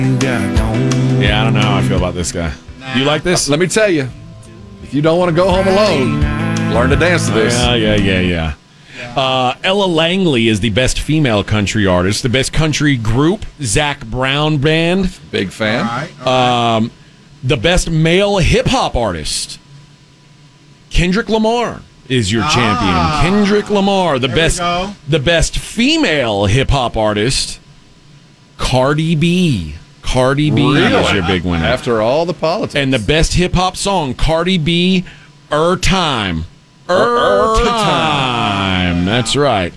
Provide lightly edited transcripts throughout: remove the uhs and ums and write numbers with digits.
Yeah, I don't know how I feel about this guy. You like this? Let me tell you, if you don't want to go home alone, learn to dance to this. Yeah. Ella Langley is the best female country artist. The best country group, Zac Brown Band. Big fan. All right. The best male hip-hop artist, Kendrick Lamar, is your champion. Kendrick Lamar. The best female hip-hop artist, Cardi B. Cardi B is your big winner. After all the politics. And the best hip-hop song, Cardi B, Time. Time. That's right.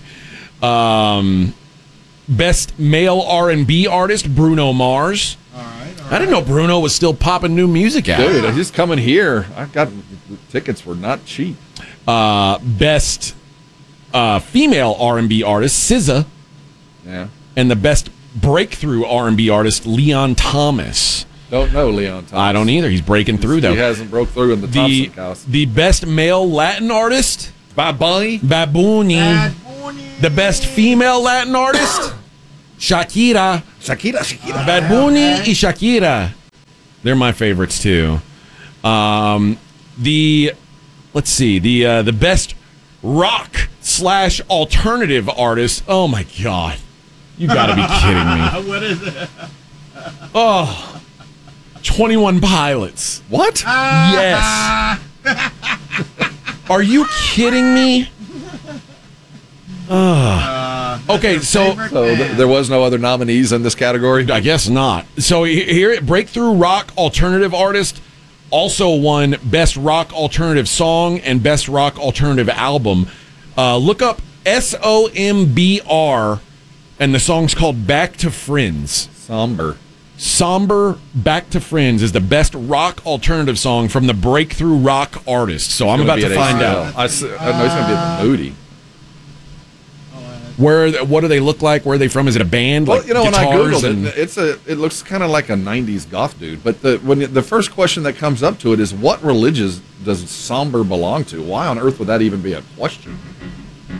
Best male R&B artist, Bruno Mars. All right. I didn't know Bruno was still popping new music out. Dude, he's coming here. I got tickets were not cheap. Best female R&B artist, SZA. Yeah. And the best breakthrough R&B artist, Leon Thomas. Don't know Leon Thomas. I don't either. He's breaking through, though. He hasn't broke through in the Thompson house. The best male Latin artist, Bad Bunny. Babuni. The best female Latin artist, Shakira. Bad Bunny and Shakira. They're my favorites, too. The best rock/alternative artist. Oh, my God. You got to be kidding me. What is it? 21 Pilots. What? Yes. Are you kidding me? Okay, so there was no other nominees in this category? I guess not. So here, Breakthrough Rock Alternative Artist also won Best Rock Alternative Song and Best Rock Alternative Album. Look up SOMBR, and the song's called Back to Friends. Somber Back to Friends is the best rock alternative song from the Breakthrough Rock Artist. So I'm about to find out. I know he's going to be at the Moody. What do they look like? Where are they from? Is it a band? Well, like when I guitars Googled it, it looks kind of like a 90s goth dude. But the first question that comes up to it is, what religion does somber belong to? Why on earth would that even be a question?